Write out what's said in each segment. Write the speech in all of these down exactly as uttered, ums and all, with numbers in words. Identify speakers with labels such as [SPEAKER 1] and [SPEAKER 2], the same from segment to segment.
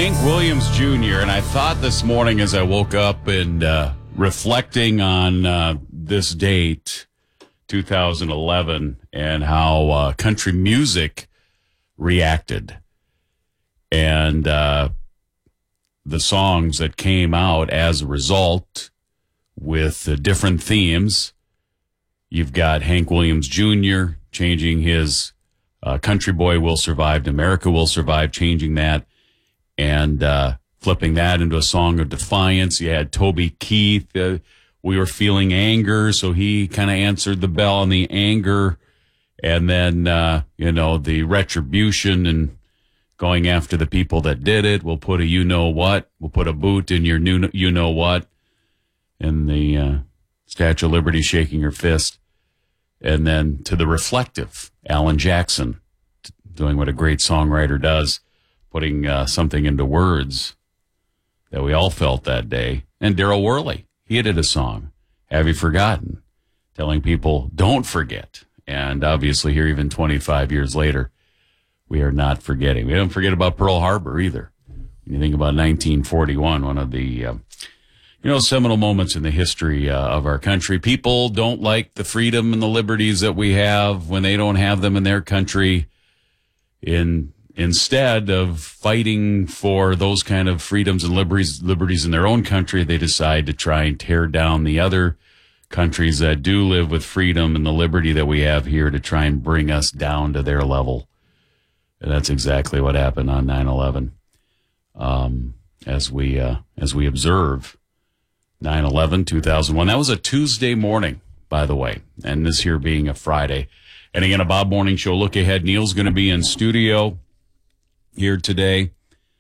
[SPEAKER 1] Hank Williams Junior And I thought this morning as I woke up and uh, reflecting on uh, this date, two thousand eleven, and how uh, country music reacted. And uh, the songs that came out as a result with uh, different themes. You've got Hank Williams Junior changing his uh, Country Boy Will Survive to America Will Survive, changing that and uh, flipping that into a song of defiance. You had Toby Keith. Uh, we were feeling anger, so he kind of answered the bell on the anger. And then, uh, you know, the retribution and going after the people that did it. We'll put a you-know-what. We'll put a boot in your new you-know-what. And the uh, Statue of Liberty shaking her fist. And then to the reflective, Alan Jackson, doing what a great songwriter does, putting uh, something into words that we all felt that day. And Daryl Worley, he did a song, Have You Forgotten? Telling people, don't forget. And obviously here, even twenty-five years later, we are not forgetting. We don't forget about Pearl Harbor either. When you think about nineteen forty-one, one of the, uh, you know, seminal moments in the history uh, of our country. People don't like the freedom and the liberties that we have when they don't have them in their country. In Instead of fighting for those kind of freedoms and liberties, liberties in their own country, they decide to try and tear down the other countries that do live with freedom and the liberty that we have here to try and bring us down to their level. And that's exactly what happened on nine eleven. Um, as we, uh, as we observe nine eleven, two thousand one. That was a Tuesday morning, by the way, and this here being a Friday. And again, a Bob Morning Show look ahead. Neil's going to be in studio here today.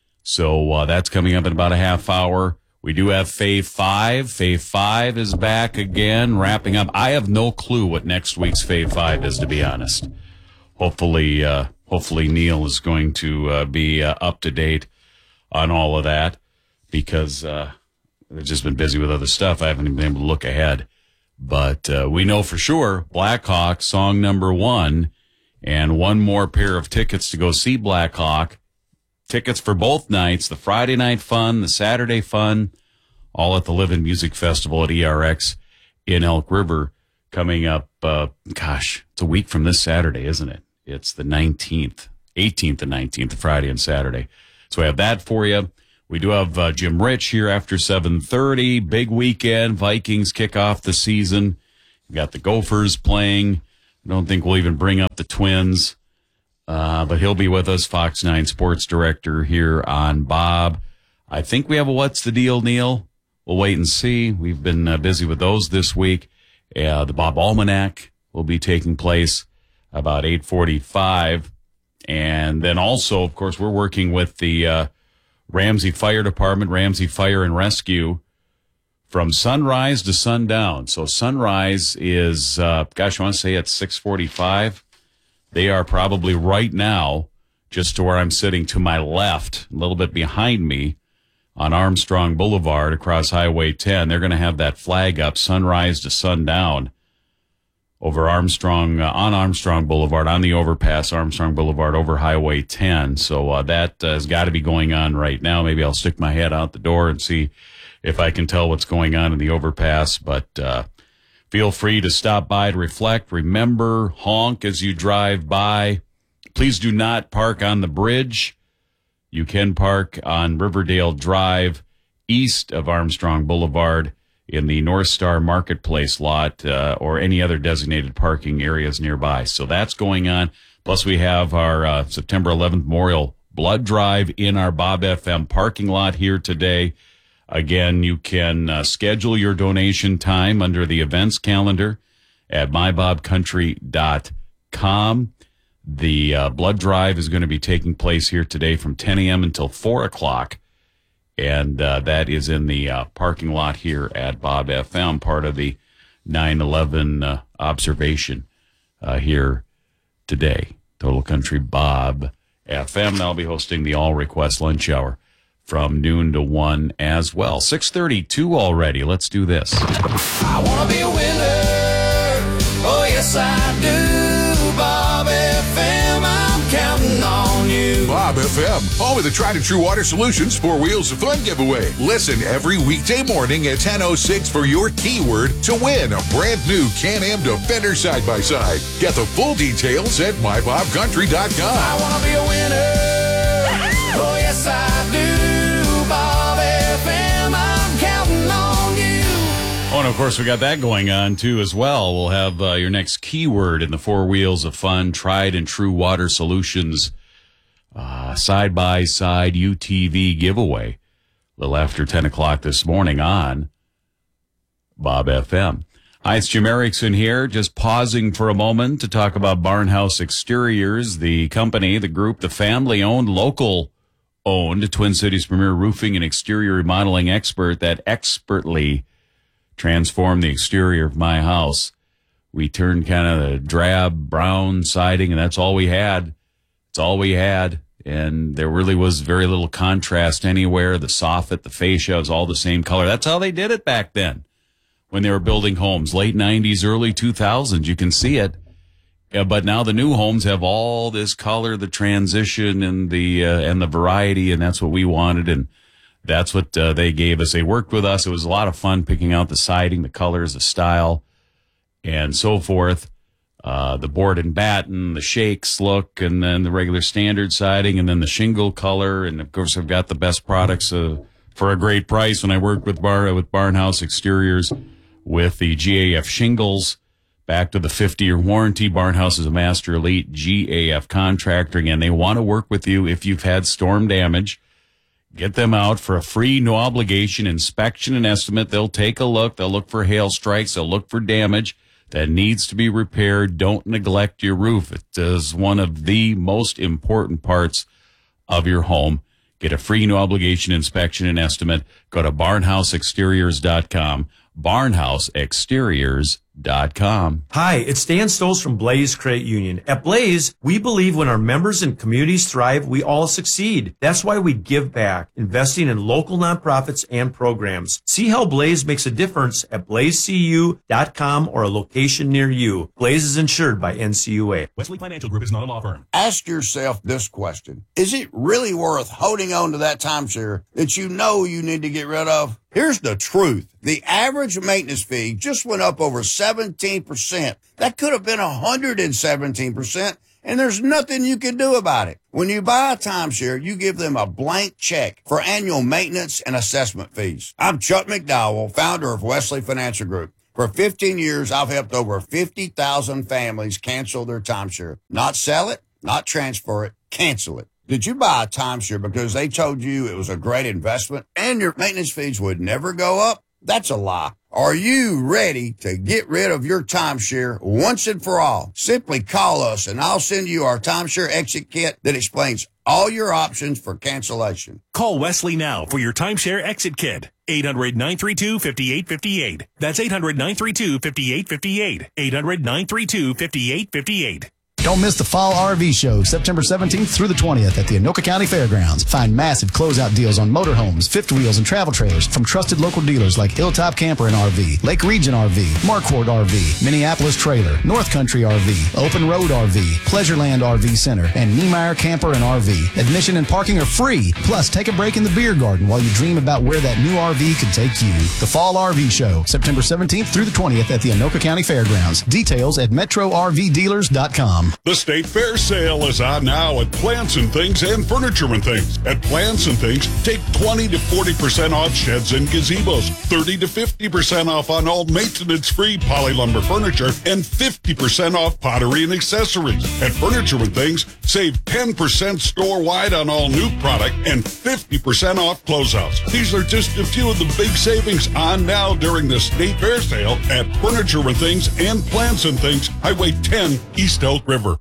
[SPEAKER 1] So uh, that's coming up in about a half hour. We do have Fave five. Fave five is back again, wrapping up. I have no clue what next week's Fave five is, to be honest. Hopefully, uh, hopefully Neil is going to uh, be uh, up to date on all of that, because uh, I've just been busy with other stuff. I haven't even been able to look ahead. But uh, we know for sure Black Hawk, song number one, and one more pair of tickets to go see Black Hawk. Tickets for both nights, the Friday night fun, the Saturday fun, all at the Living Music Festival at E R X in Elk River, coming up, uh, gosh, it's a week from this Saturday, isn't it? It's the nineteenth, eighteenth and nineteenth, Friday and Saturday. So we have that for you. We do have uh, Jim Rich here after seven thirty. Big weekend. Vikings kick off the season. We've got the Gophers playing. I don't think we'll even bring up the Twins. Uh, but he'll be with us, Fox nine Sports Director here on Bob. I think we have a What's the Deal, Neil? We'll wait and see. We've been uh, busy with those this week. Uh, the Bob Almanac will be taking place about eight forty-five. And then also, of course, we're working with the uh, Ramsey Fire Department, Ramsey Fire and Rescue, from sunrise to sundown. So sunrise is, uh, gosh, I want to say it's six forty-five. They are probably right now, just to where I'm sitting to my left, a little bit behind me, on Armstrong Boulevard across Highway ten. They're going to have that flag up, sunrise to sundown, over Armstrong, uh, on Armstrong Boulevard, on the overpass, Armstrong Boulevard, over Highway ten. So uh, that uh, has got to be going on right now. Maybe I'll stick my head out the door and see if I can tell what's going on in the overpass. But uh, feel free to stop by to reflect. Remember, honk as you drive by. Please do not park on the bridge. You can park on Riverdale Drive, east of Armstrong Boulevard, in the North Star Marketplace lot, uh, or any other designated parking areas nearby. So that's going on. Plus, we have our uh, September eleventh Memorial Blood Drive in our Bob F M parking lot here today. Again, you can uh, schedule your donation time under the events calendar at my bob country dot com. The uh, blood drive is going to be taking place here today from ten a.m. until four o'clock. And uh, that is in the uh, parking lot here at Bob F M, part of the nine eleven uh, observation uh, here today. Total Country Bob F M. And I'll be hosting the All Request Lunch Hour from noon to one as well. six thirty-two already. Let's do this.
[SPEAKER 2] I want to be a winner. Oh, yes, I do. Bob F M, I'm counting on you.
[SPEAKER 3] Bob Bob F M, home of the tried and true Water Solutions Four Wheels of Fun giveaway. Listen every weekday morning at ten oh six for your keyword to win a brand new Can-Am Defender side-by-side. Get the full details at my bob country dot com.
[SPEAKER 2] I want to be a winner. Oh, yes, I do. Bob F M, I'm counting on you.
[SPEAKER 1] Oh, and of course, we got that going on, too, as well. We'll have uh, your next keyword in the Four Wheels of Fun, tried and true Water Solutions uh, side-by-side U T V giveaway. A little after ten o'clock this morning on Bob F M. Hi, it's Jim Erickson here, just pausing for a moment to talk about Barnhouse Exteriors, the company, the group, the family-owned, local-owned, Twin Cities' premier roofing and exterior remodeling expert that expertly transformed the exterior of my house. We turned kind of the drab brown siding, and that's all we had. It's all we had, and there really was very little contrast anywhere. The soffit, the fascia was all the same color. That's how they did it back then when they were building homes, late nineties, early two thousands. You can see it. Yeah, but now the new homes have all this color, the transition, and the uh, and the variety, and that's what we wanted, and that's what uh, they gave us. They worked with us. It was a lot of fun picking out the siding, the colors, the style, and so forth. Uh, the board and batten, the shakes look, and then the regular standard siding, and then the shingle color. And, of course, I've got the best products uh, for a great price when I worked with Bar with Barnhouse Exteriors with the G A F shingles. Back to the fifty-year warranty. Barnhouse is a master elite G A F contractor, and they want to work with you if you've had storm damage. Get them out for a free, no-obligation inspection and estimate. They'll take a look. They'll look for hail strikes. They'll look for damage that needs to be repaired. Don't neglect your roof. It is one of the most important parts of your home. Get a free, no-obligation inspection and estimate. Go to barnhouse exteriors dot com. barnhouse exteriors dot com.
[SPEAKER 4] Hi, it's Dan Stolz from Blaze Credit Union. At Blaze, we believe when our members and communities thrive, we all succeed. That's why we give back, investing in local nonprofits and programs. See how Blaze makes a difference at blaze c u dot com or a location near you. Blaze is insured by N C U A.
[SPEAKER 5] Wesley Financial Group is not a law firm.
[SPEAKER 6] Ask yourself this question. Is it really worth holding on to that timeshare that you know you need to get rid of? Here's the truth. The average maintenance fee just went up over seventeen percent. That could have been one hundred seventeen percent, and there's nothing you can do about it. When you buy a timeshare, you give them a blank check for annual maintenance and assessment fees. I'm Chuck McDowell, founder of Wesley Financial Group. For fifteen years, I've helped over fifty thousand families cancel their timeshare. Not sell it, not transfer it, cancel it. Did you buy a timeshare because they told you it was a great investment and your maintenance fees would never go up? That's a lie. Are you ready to get rid of your timeshare once and for all? Simply call us and I'll send you our timeshare exit kit that explains all your options for cancellation.
[SPEAKER 5] Call Wesley now for your timeshare exit kit. eight hundred, nine three two, five eight five eight. That's eight hundred, nine three two, five eight five eight. eight hundred, nine three two, five eight five eight.
[SPEAKER 7] Don't miss the Fall R V Show, September seventeenth through the twentieth at the Anoka County Fairgrounds. Find massive closeout deals on motorhomes, fifth wheels, and travel trailers from trusted local dealers like Hilltop Camper and R V, Lake Region R V, Marquardt R V, Minneapolis Trailer, North Country R V, Open Road R V, Pleasureland R V Center, and Niemeyer Camper and R V. Admission and parking are free. Plus, take a break in the beer garden while you dream about where that new R V could take you. The Fall R V Show, September seventeenth through the twentieth at the Anoka County Fairgrounds. Details at metro r v dealers dot com.
[SPEAKER 8] The State Fair sale is on now at Plants and Things and Furniture and Things. At Plants and Things, take twenty to forty percent off sheds and gazebos, thirty to fifty percent off on all maintenance-free poly lumber furniture, and fifty percent off pottery and accessories. At Furniture and Things, save ten percent store-wide on all new product and fifty percent off closeouts. These are just a few of the big savings on now during the State Fair sale at Furniture and Things and Plants and Things, Highway ten, East Elk River.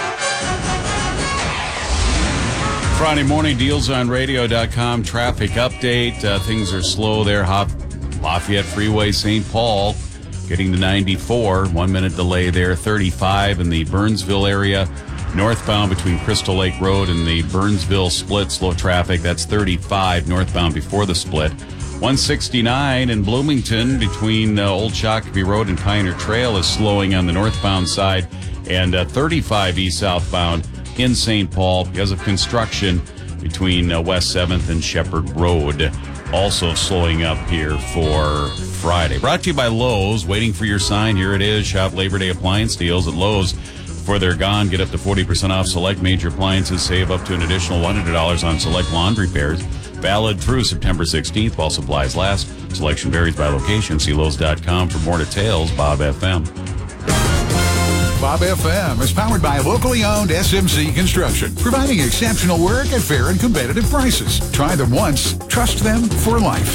[SPEAKER 1] Friday morning, deals on radio dot com traffic update. Uh, things are slow there. Hop, Lafayette Freeway, Saint Paul, getting to ninety-four. One minute delay there. thirty-five in the Burnsville area. Northbound between Crystal Lake Road and the Burnsville split, slow traffic. That's thirty-five northbound before the split. one sixty-nine in Bloomington between uh, Old Shakopee Road and Pioneer Trail is slowing on the northbound side. And uh, thirty-five east southbound in Saint Paul because of construction between uh, West seventh and Shepherd Road. Also slowing up here for Friday. Brought to you by Lowe's. Waiting for your sign. Here it is. Shop Labor Day appliance deals at Lowe's. Before they're gone, get up to forty percent off select major appliances. Save up to an additional one hundred dollars on select laundry pairs. Valid through September sixteenth while supplies last. Selection varies by location. See Lowe's dot com for more details. Bob F M.
[SPEAKER 3] Bob F M is powered by locally owned S M C Construction, providing exceptional work at fair and competitive prices. Try them once, trust them for life.